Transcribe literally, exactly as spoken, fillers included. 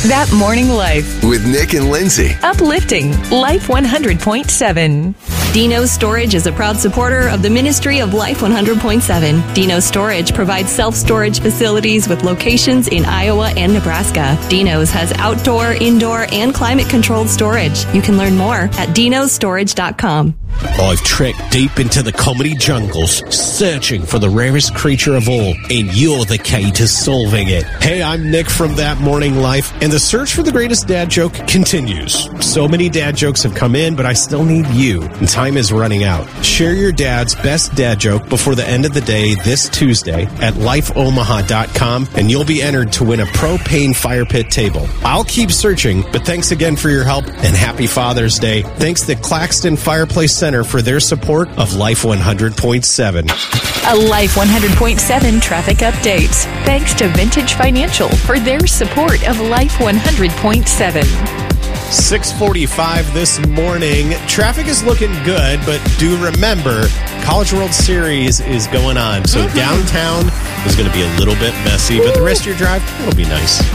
That Morning Life. With Nick and Lindsay. Uplifting. Life one hundred point seven. Dino Storage is a proud supporter of the Ministry of Life one hundred point seven. Dino Storage provides self-storage facilities with locations in Iowa and Nebraska. Dino's has outdoor, indoor, and climate-controlled storage. You can learn more at dino storage dot com. I've trekked deep into the comedy jungles, searching for the rarest creature of all, and you're the key to solving it. Hey, I'm Nick from That Morning Life, and the search for the greatest dad joke continues. So many dad jokes have come in, but I still need you, and time is running out. Share your dad's best dad joke before the end of the day this Tuesday at life omaha dot com, and you'll be entered to win a propane fire pit table. I'll keep searching, but thanks again for your help, and happy Father's Day. Thanks to Claxton Fireplace Center for their support of Life one hundred point seven. A Life one hundred point seven traffic update. Thanks to Vintage Financial for their support of Life one hundred point seven. six forty-five this morning. Traffic is looking good, but do remember, College World Series is going on. So mm-hmm. downtown is going to be a little bit messy, but the rest of your drive, it'll be nice.